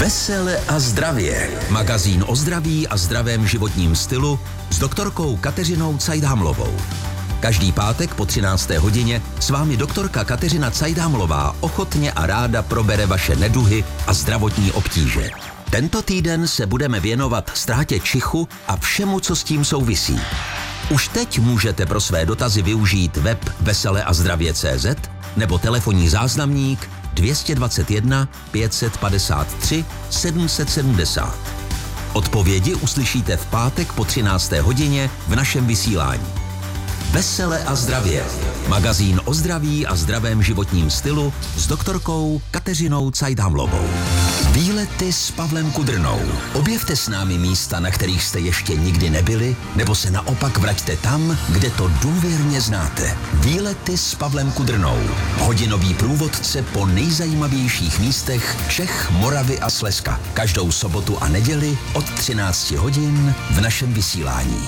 Vesele a zdravě. Magazín o zdraví a zdravém životním stylu s doktorkou Kateřinou Cajdámlovou. Každý pátek po 13. hodině s vámi doktorka Kateřina Cajdámlová ochotně a ráda probere vaše neduhy a zdravotní obtíže. Tento týden se budeme věnovat ztrátě čichu a všemu, co s tím souvisí. Už teď můžete pro své dotazy využít web veseleazdravě.cz nebo telefonní záznamník 221 553 770. Odpovědi uslyšíte v pátek po 13. hodině v našem vysílání. Vesele a zdravě. Magazín o zdraví a zdravém životním stylu s doktorkou Kateřinou Cajdámlovou. Výlety s Pavlem Kudrnou. Objevte s námi místa, na kterých jste ještě nikdy nebyli, nebo se naopak vraťte tam, kde to důvěrně znáte. Výlety s Pavlem Kudrnou. Hodinový průvodce po nejzajímavějších místech Čech, Moravy a Slezska. Každou sobotu a neděli od 13 hodin v našem vysílání.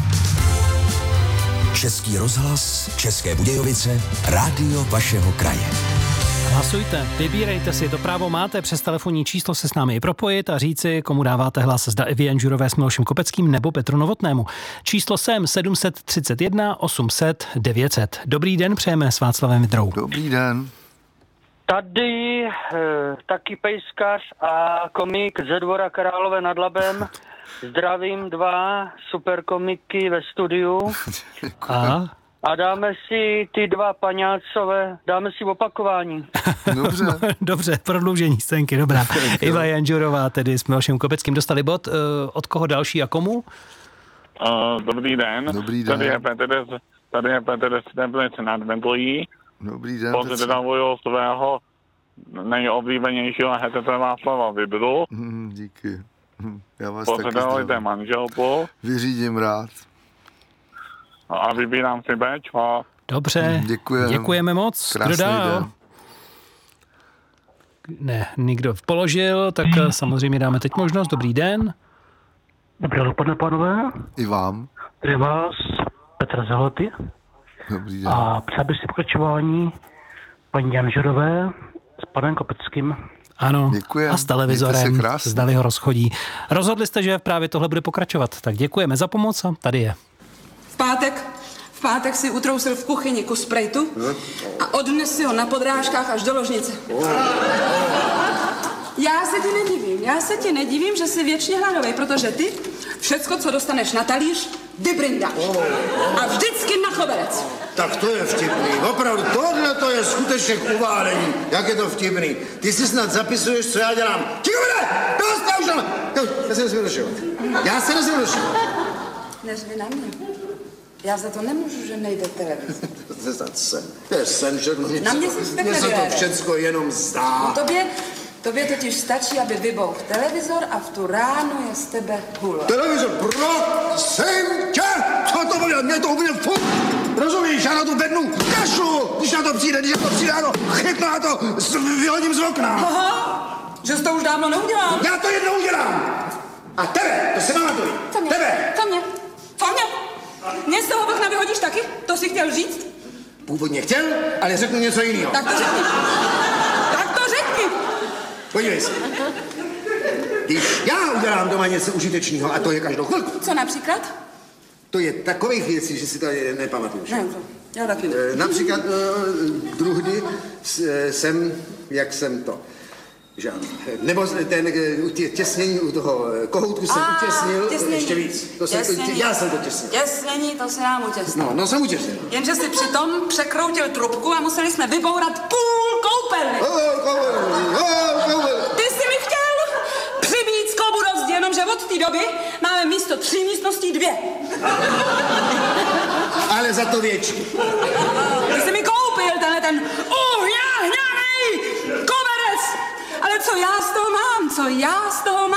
Český rozhlas, České Budějovice, rádio vašeho kraje. Hlasujte, vybírejte si, to právo máte, přes telefonní číslo se s námi i propojit a říci, komu dáváte hlas, zda Evě Janžurové s Milošem Kopeckým nebo Petru Novotnému. Číslo sem 731 800 900. Dobrý den, přejeme s Václavem Vidrou. Dobrý den. Tady taky pejskař a komik ze Dvora Králové nad Labem. Zdravím dva super komiky ve studiu. A dáme si ty dva paňácové, dáme si opakování. Dobře. No, dobře, prodloužení scénky, dobrá. Eva Janžurová tedy s Milošem Kopeckým dostali bod. Od koho další a komu? Dobrý den. Dobrý den. Tady je Petr z Teplic nad Vendlí. Dobrý den. Pozdravuju svého nejoblíbenějšího hetete Václava Vidru. Díky. Já vás taky Pozdravujte zdravím. manželku. Vyřídím rád. A vybírám si Bčko. Dobře, děkujeme moc. Krásný Kdo dál? den. Ne, nikdo položil, tak samozřejmě dáme teď možnost. Dobrý den. Dobré dopoledne, pánové. I vám. Tady vás Petr Zahloty. Dobrý den. A přál bych si pokračování paní Janžurové s panem Kopeckým. Ano, Děkujem. a s televizorem, Mějte se krásně. zdali ho rozchodí. Rozhodli jste, že právě tohle bude pokračovat, tak děkujeme za pomoc a tady je. V pátek si utrousil v kuchyni kus sprejtu a odnes si ho na podrážkách až do ložnice. Já se ti nedivím, že jsi věčně hladovej, protože ty všecko, co dostaneš na talíř, vybrindáš. A vždycky na koberec. Tak to je vtipný. Opravdu, tohle to je skutečně k uválení. Jak je to vtipný. Ty si snad zapisuješ, co já dělám. Ticho bude! Dost, já už ale... Já se nesmím došovat. Neřvi na mě. Já za to nemůžu, že nejde televize. To je sen všechno. Na mě se tak Mně se to nevyjede. všecko jenom zdá. Tobě totiž stačí, aby vybouch televizor a v tu ránu je z tebe hula. Televizor, prosím tě! Co to bude? Mě to úplně furt. Rozumíš, já na tu bednu kašlu, když na to přijde, ano, chytnu na to, vyhodím z okna. Aha, že jsi to už dávno neudělal. Já to jednou udělám. A tebe, to si pamatuj. Co mě? Mě z toho okna vyhodíš taky? To jsi chtěl říct? Původně chtěl, ale řeknu něco jiného. Tak to řekni. Podívej se. Když já udělám doma něco užitečného, a to je každou chvilku, Co například? to je takových věcí, že si to nepamatuješ. Ne, já taky ne. Například druhdy jsem, jak jsem to, že ano. Nebo ten těsnění u toho kohoutku jsem utěsnil ještě víc. Já jsem to těsnil. Těsnění, to se nám utěsnilo. No, jsem utěsnil. Jenže si přitom překroutil trubku a museli jsme vybourat půl koupelny. Ty jsi mi chtěl přibít sklobu rozdíl, jenomže od té doby máme místo 3 místností 2. Ale za to větší. Ty jsi mi koupil ten uhňaný koberec. Ale co já z toho mám?